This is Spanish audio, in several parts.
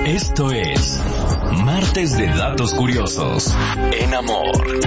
Esto es Martes de Datos Curiosos en Amor.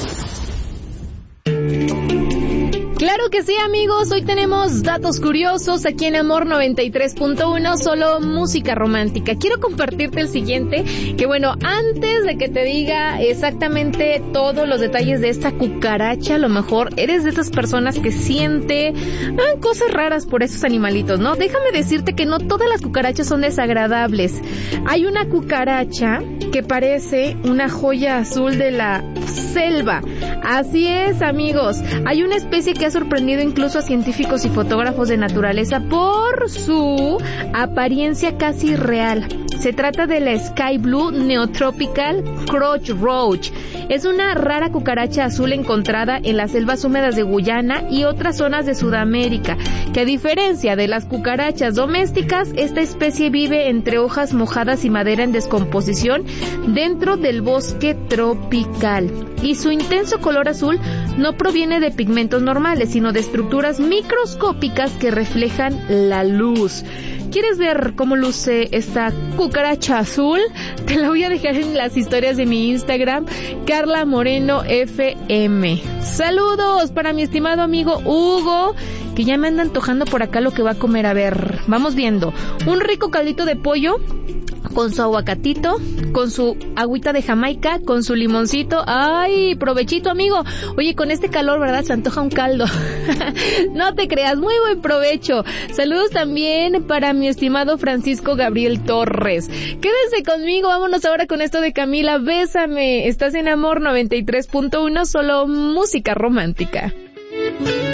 Claro que sí, amigos, hoy tenemos datos curiosos aquí en Amor 93.1, solo música romántica. Quiero compartirte el siguiente, que bueno, antes de que te diga exactamente todos los detalles de esta cucaracha, a lo mejor eres de esas personas que siente cosas raras por esos animalitos, ¿no? Déjame decirte que no todas las cucarachas son desagradables. Hay una cucaracha que parece una joya azul de la selva. Así es, amigos, hay una especie que ha sorprendido incluso a científicos y fotógrafos de naturaleza por su apariencia casi real. Se trata de la Sky Blue Neotropical Crotch Roach. Es una rara cucaracha azul encontrada en las selvas húmedas de Guyana y otras zonas de Sudamérica, que a diferencia de las cucarachas domésticas, esta especie vive entre hojas mojadas y madera en descomposición dentro del bosque tropical. Y su intenso color azul no proviene de pigmentos normales, sino de estructuras microscópicas que reflejan la luz. ¿Quieres ver cómo luce esta cucaracha azul? Te la voy a dejar en las historias de mi Instagram, Carla Moreno FM. Saludos para mi estimado amigo Hugo, que ya me anda antojando por acá lo que va a comer. A ver, vamos viendo. Un rico caldito de pollo con su aguacatito, con su agüita de Jamaica, con su limoncito. ¡Ay, provechito, amigo! Oye, con este calor, ¿verdad? Se antoja un caldo. No te creas, muy buen provecho. Saludos también para mi estimado Francisco Gabriel Torres. Quédense conmigo, vámonos ahora con esto de Camila, Bésame. Estás en Amor 93.1, solo música romántica.